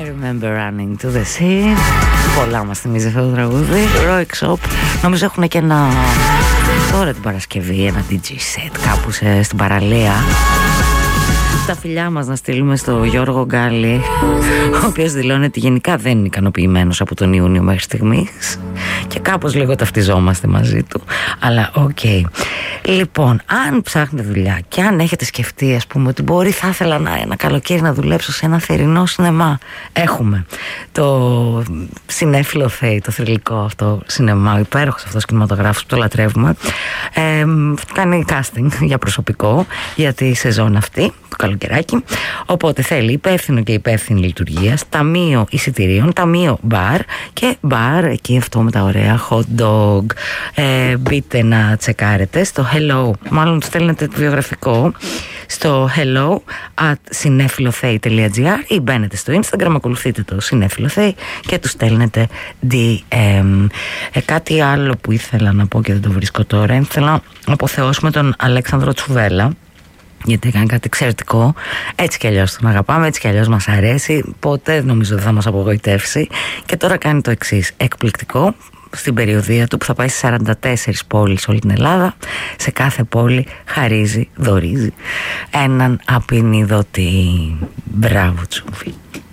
Remember Running to the Sea. Πολλά μας θυμίζει αυτό το τραγούδι. Rock Shop. Νομίζω έχουν και ένα τώρα την Παρασκευή, ένα DJ set κάπου στην παραλία. Τα φιλιά μας να στείλουμε στο Γιώργο Γκάλη, ο οποίος δηλώνει ότι γενικά δεν είναι ικανοποιημένος από τον Ιούνιο μέχρι στιγμής και κάπως λίγο ταυτιζόμαστε μαζί του. Αλλά οκ. Λοιπόν, αν ψάχνετε δουλειά και αν έχετε σκεφτεί, ας πούμε, ότι μπορεί θα ήθελα ένα καλοκαίρι να δουλέψω σε ένα θερινό σινεμά, έχουμε το Συνέφιλο Θέη, το θρυλικό αυτό σινεμά, ο υπέροχος αυτός κινηματογράφος που το λατρεύουμε, κάνει casting για προσωπικό για τη σεζόν αυτή, το καλοκαιράκι. Οπότε θέλει υπεύθυνο και υπεύθυνη λειτουργίας, ταμείο εισιτηρίων, ταμείο μπαρ και μπαρ εκεί αυτό με τα ωραία hot dog. Μπείτε να τσεκάρετε στο hello, μάλλον στέλνετε το βιογραφικό στο hello@cinefilothei.gr ή μπαίνετε στο Instagram, ακολουθείτε το Cinefilothei και του στέλνετε DM. Κάτι άλλο που ήθελα να πω και δεν το βρίσκω τώρα, ήθελα να αποθεώσουμε τον Αλέξανδρο Τσουβέλα, γιατί έκανε κάτι εξαιρετικό. Έτσι κι αλλιώς τον αγαπάμε, έτσι κι αλλιώς μας αρέσει, ποτέ νομίζω δεν θα μας απογοητεύσει. Και τώρα κάνει το εξής, εκπληκτικό, στην περιοδεία του που θα πάει σε 44 πόλεις όλη την Ελλάδα. Σε κάθε πόλη χαρίζει, δωρίζει έναν απεινιδωτή. Μπράβο Τσουβί.